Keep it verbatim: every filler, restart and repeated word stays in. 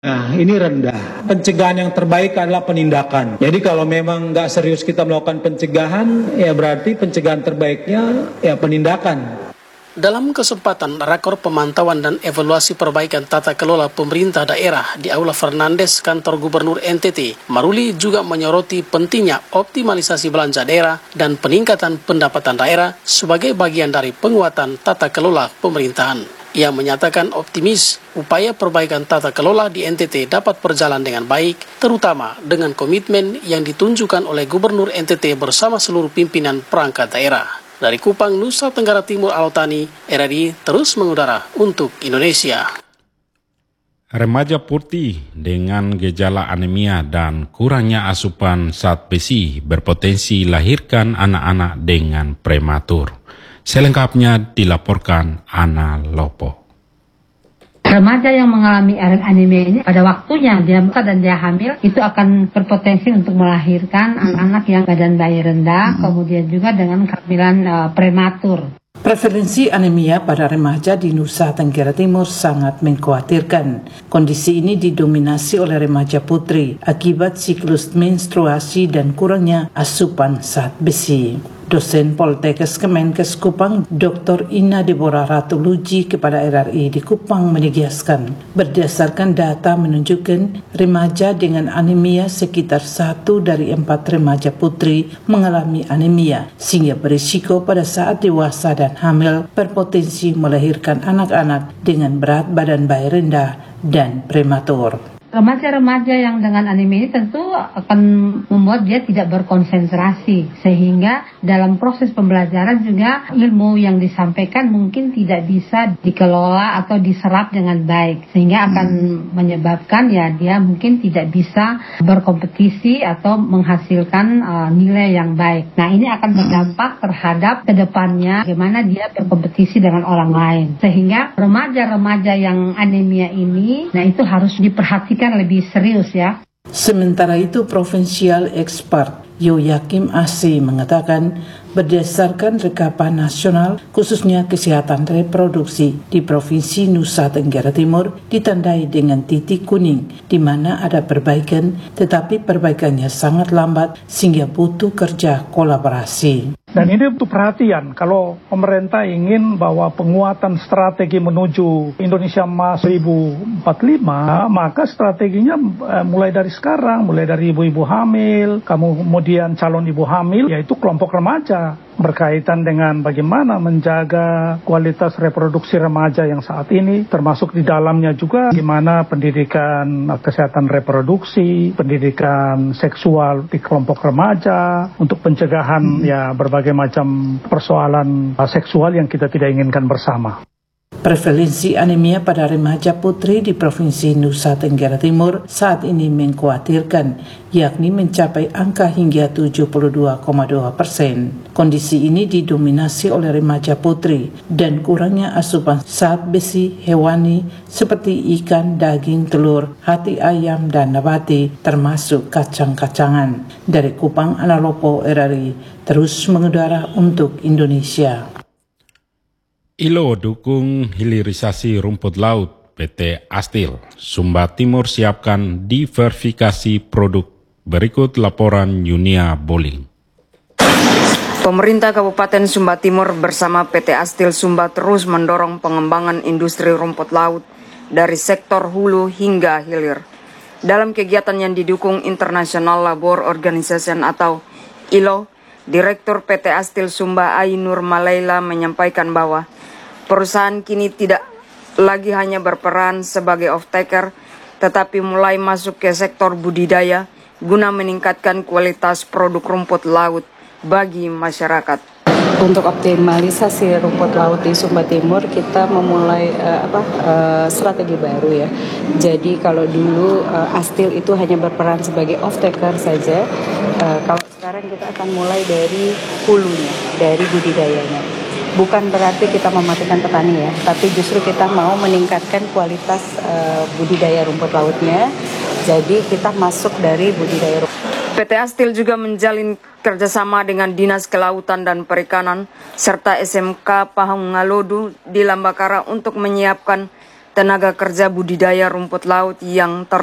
Nah, ini rendah. Pencegahan yang terbaik adalah penindakan. Jadi kalau memang nggak serius kita melakukan pencegahan, ya berarti pencegahan terbaiknya ya penindakan. Dalam kesempatan rakor pemantauan dan evaluasi perbaikan tata kelola pemerintah daerah di Aula Fernandes kantor Gubernur N T T, Maruli juga menyoroti pentingnya optimalisasi belanja daerah dan peningkatan pendapatan daerah sebagai bagian dari penguatan tata kelola pemerintahan. Ia menyatakan optimis upaya perbaikan tata kelola di N T T dapat berjalan dengan baik, terutama dengan komitmen yang ditunjukkan oleh Gubernur N T T bersama seluruh pimpinan perangkat daerah. Dari Kupang, Nusa Tenggara Timur, Alotani, R R I terus mengudara untuk Indonesia. Remaja putih dengan gejala anemia dan kurangnya asupan zat besi berpotensi lahirkan anak-anak dengan prematur. Selengkapnya dilaporkan Ana Lopo. Remaja yang mengalami anemia ini pada waktunya dia muda dan dia hamil itu akan berpotensi untuk melahirkan anak-anak yang badan bayi rendah, hmm. kemudian juga dengan kehamilan uh, prematur. Prevalensi anemia pada remaja di Nusa Tenggara Timur sangat mengkhawatirkan. Kondisi ini didominasi oleh remaja putri akibat siklus menstruasi dan kurangnya asupan zat besi. Dosen Poltekkes Kemenkes Kupang, Doktor Ina Deborah Ratuluji kepada R R I di Kupang menegaskan, berdasarkan data menunjukkan remaja dengan anemia sekitar satu dari empat remaja putri mengalami anemia, sehingga berisiko pada saat dewasa dan hamil berpotensi melahirkan anak-anak dengan berat badan bayi rendah dan prematur. Remaja-remaja yang dengan anemia ini tentu akan membuat dia tidak berkonsentrasi, sehingga dalam proses pembelajaran juga ilmu yang disampaikan mungkin tidak bisa dikelola atau diserap dengan baik, sehingga akan menyebabkan ya dia mungkin tidak bisa berkompetisi atau menghasilkan uh, nilai yang baik. Nah, ini akan berdampak terhadap kedepannya bagaimana dia berkompetisi dengan orang lain, sehingga remaja-remaja yang anemia ini, nah itu harus diperhatikan lebih serius ya. Sementara itu, Provinsial Expert Yoyakim Asih mengatakan berdasarkan rekapan nasional khususnya kesehatan reproduksi di Provinsi Nusa Tenggara Timur ditandai dengan titik kuning di mana ada perbaikan, tetapi perbaikannya sangat lambat sehingga butuh kerja kolaborasi. Dan ini butuh perhatian kalau pemerintah ingin bahwa penguatan strategi menuju Indonesia Emas dua ribu empat puluh lima, maka strateginya eh, mulai dari sekarang, mulai dari ibu-ibu hamil, kemudian calon ibu hamil, yaitu kelompok remaja, berkaitan dengan bagaimana menjaga kualitas reproduksi remaja yang saat ini, termasuk di dalamnya juga bagaimana pendidikan kesehatan reproduksi, pendidikan seksual di kelompok remaja, untuk pencegahan hmm. ya berbagai berbagai macam persoalan seksual yang kita tidak inginkan bersama. Prevalensi anemia pada remaja putri di Provinsi Nusa Tenggara Timur saat ini mengkhawatirkan, yakni mencapai angka hingga tujuh puluh dua koma dua persen. Kondisi ini didominasi oleh remaja putri dan kurangnya asupan zat besi hewani seperti ikan, daging, telur, hati ayam, dan nabati, termasuk kacang-kacangan. Dari Kupang, Ana Lopo, R R I, terus mengudara untuk Indonesia. I L O dukung hilirisasi rumput laut. P T Astil Sumba Timur siapkan diversifikasi produk. Berikut laporan Yunia Boling. Pemerintah Kabupaten Sumba Timur bersama P T Astil Sumba terus mendorong pengembangan industri rumput laut dari sektor hulu hingga hilir. Dalam kegiatan yang didukung International Labour Organization atau I L O, Direktur P T Astil Sumba Ainur Malaila menyampaikan bahwa perusahaan kini tidak lagi hanya berperan sebagai off-taker, tetapi mulai masuk ke sektor budidaya guna meningkatkan kualitas produk rumput laut bagi masyarakat. Untuk optimalisasi rumput laut di Sumba Timur, kita memulai uh, apa uh, strategi baru ya. Jadi kalau dulu uh, Astil itu hanya berperan sebagai off-taker saja, uh, kalau sekarang kita akan mulai dari hulunya, dari budidayanya. Bukan berarti kita mematikan petani ya, tapi justru kita mau meningkatkan kualitas uh, budidaya rumput lautnya. Jadi kita masuk dari budidaya rumput. P T Astil juga menjalin kerjasama dengan Dinas Kelautan dan Perikanan serta S M K Pahang Ngalodu di Lambakara untuk menyiapkan tenaga kerja budidaya rumput laut yang ter